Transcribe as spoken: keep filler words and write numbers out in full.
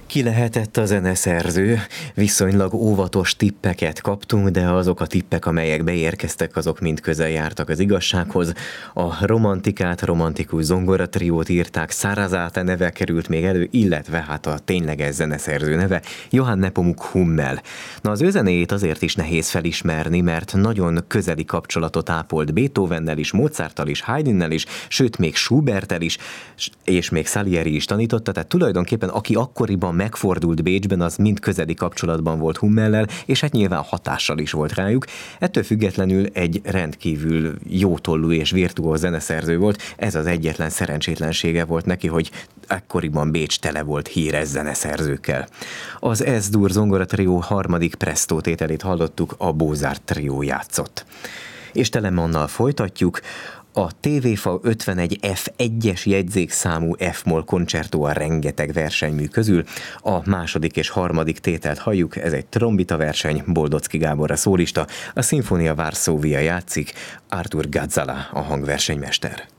Ki lehetett a zeneszerző? Viszonylag óvatos tippeket kaptunk, de azok a tippek, amelyek beérkeztek, azok mind közel jártak az igazsághoz. A romantikát, romantikus zongoratriót írták, Sarasate neve került még elő, illetve hát a tényleges zeneszerző neve, Johann Nepomuk Hummel. Na, az ő zenéjét azért is nehéz felismerni, mert nagyon közeli kapcsolatot ápolt Beethovennel is, Mozarttal is, Haydnnel is, sőt még Schuberttel is, és még Salieri is tanította, tehát tulajdonképpen aki akkoriban megfordult Bécsben, az mind közeli kapcsolatban volt Hummellel, és hát nyilván hatással is volt rájuk. Ettől függetlenül egy rendkívül jótollú és virtuóz zeneszerző volt. Ez az egyetlen szerencsétlensége volt neki, hogy ekkoriban Bécs tele volt híres zeneszerzőkkel. Az Es-dur zongoratrió harmadik Presto tételét hallottuk, a Beaux-Arts trió játszott. És Telemannal folytatjuk. A té vé ef ötvenegy ef egyes jegyzékszámú F-moll koncertó a rengeteg versenymű közül. A második és harmadik tételt halljuk, ez egy trombita verseny, Boldocki Gábor a szólista, a Sinfonia Varsóvia játszik, Artur Gazala a hangversenymester.